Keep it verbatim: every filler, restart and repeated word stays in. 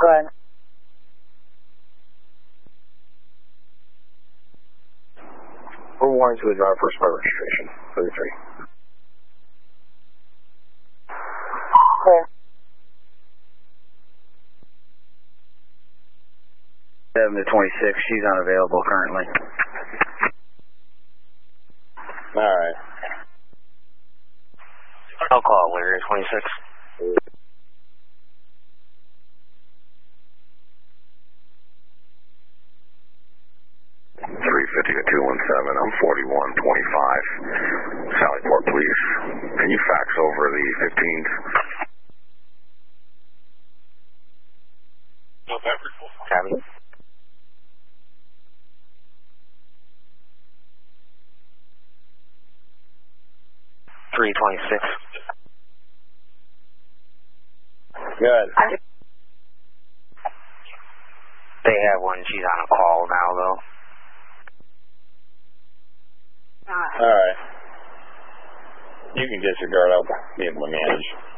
Go ahead. We're warning to the driver for smart registration. thirty-three. Clear. seven to twenty-six, she's unavailable currently. Alright. I'll call Larry, twenty-six. three fifty to two one seven, I'm forty-one twenty-five. Sallyport, please. Can you fax over the fifteens? Copy. three twenty-six. Good. They have one. She's on a call now, though. Alright. You can disregard. I'll be able to manage.